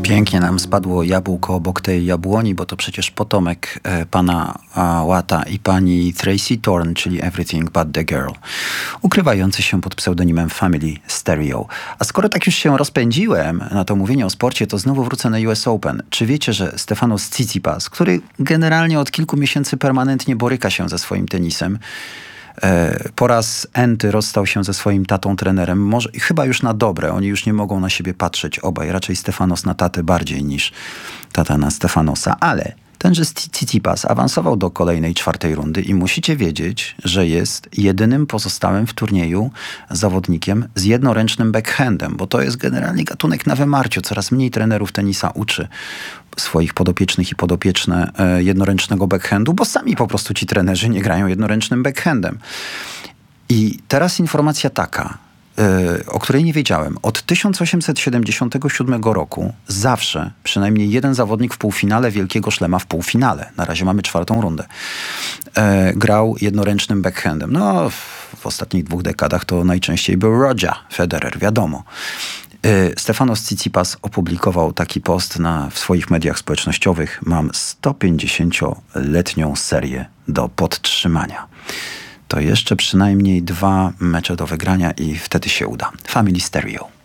Pięknie nam spadło jabłko obok tej jabłoni, bo to przecież potomek pana Watta i pani Tracy Thorn, czyli Everything But The Girl, ukrywający się pod pseudonimem Family Stereo. A skoro tak już się rozpędziłem na to mówienie o sporcie, to znowu wrócę na US Open. Czy wiecie, że Stefanos Tsitsipas, który generalnie od kilku miesięcy permanentnie boryka się ze swoim tenisem, po raz enty rozstał się ze swoim tatą trenerem, może chyba już na dobre, oni już nie mogą na siebie patrzeć obaj, raczej Stefanos na tatę bardziej niż tata na Stefanosa, ale tenże Tsitsipas awansował do kolejnej, czwartej rundy i musicie wiedzieć, że jest jedynym pozostałym w turnieju zawodnikiem z jednoręcznym backhandem, bo to jest generalnie gatunek na wymarciu. Coraz mniej trenerów tenisa uczy swoich podopiecznych i podopieczne jednoręcznego backhandu, bo sami po prostu ci trenerzy nie grają jednoręcznym backhandem. I teraz informacja taka, o której nie wiedziałem. Od 1877 roku zawsze przynajmniej jeden zawodnik w półfinale Wielkiego Szlema w półfinale, na razie mamy czwartą rundę, grał jednoręcznym backhandem. No, w ostatnich 2 dekadach to najczęściej był Roger Federer, wiadomo. Stefanos Tsitsipas opublikował taki post w swoich mediach społecznościowych. Mam 150-letnią serię do podtrzymania. To jeszcze przynajmniej 2 mecze do wygrania i wtedy się uda. Family Stereo.